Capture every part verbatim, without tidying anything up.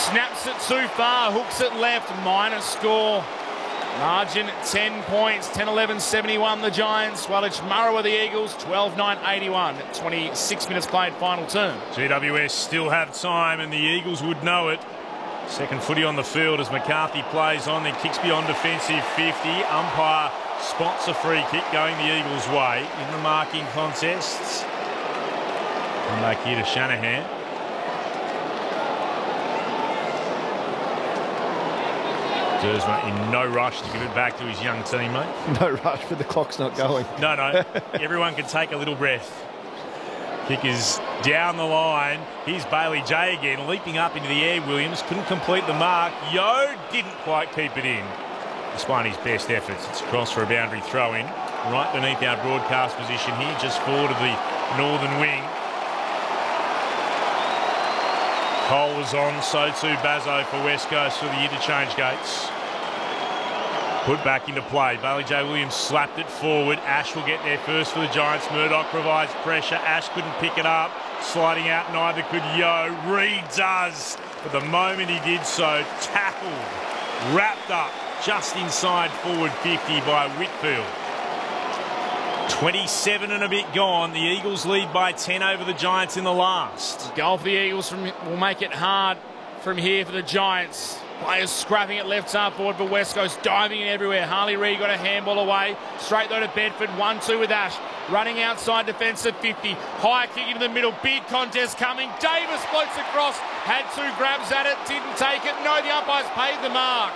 Snaps it too far, hooks it left, minus score. Margin ten points, ten eleven seventy-one the Giants, while it's Murray with the Eagles, twelve nine eighty-one. twenty-six minutes played, final term. G W S still have time and the Eagles would know it. Second footy on the field as McCarthy plays on, then kicks beyond defensive fifty. Umpire spots a free kick going the Eagles' way in the marking contests. Come back here to Shanahan. Dersma in no rush to give it back to his young teammate. No rush, but the clock's not going. No, no. Everyone can take a little breath. Kick is down the line. Here's Bailey J again, leaping up into the air. Williams couldn't complete the mark. Yo didn't quite keep it in, despite his best efforts. It's across for a boundary throw-in, right beneath our broadcast position here, just forward of the northern wing. Cole was on, so too Bazzo for West Coast for the interchange gates. Put back into play. Bailey J. Williams slapped it forward. Ash will get there first for the Giants. Murdoch provides pressure. Ash couldn't pick it up. Sliding out, neither could Yo. Reed does. But the moment he did so, tackled, wrapped up just inside forward fifty by Whitfield. twenty-seven and a bit gone. The Eagles lead by ten over the Giants in the last. Goal for the Eagles from, will make it hard from here for the Giants. Players scrapping it left half forward for West Coast, diving in everywhere. Harley Reid got a handball away. Straight though to Bedford, one two with Ash. Running outside defensive fifty. High kick into the middle, big contest coming. Davis floats across, had two grabs at it, didn't take it. No, the umpires paid the mark.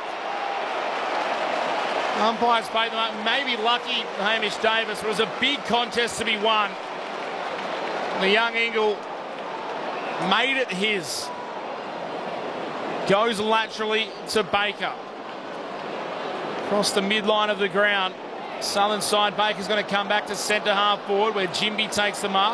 Umpires paid the mark. Maybe lucky Hamish Davis. It was a big contest to be won. The young Eagle made it his. Goes laterally to Baker. Across the midline of the ground. Southern side, Baker's going to come back to centre half forward where Jimby takes the mark.